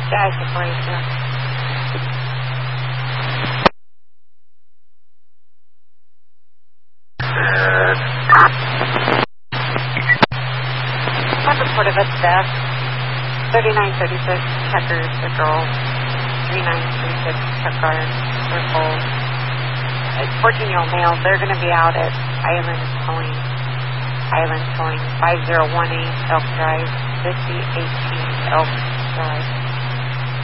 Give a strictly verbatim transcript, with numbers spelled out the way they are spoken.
Yeah, I can play it, yeah. I've reported a death. thirty-nine thirty-six, checkers, the girl. thirty-nine thirty-six, check guard, circle. fourteen-year-old male, they're going to be out at Island Towing. Island Towing, five oh one eight Elk Drive, fifty eighteen Elk Drive.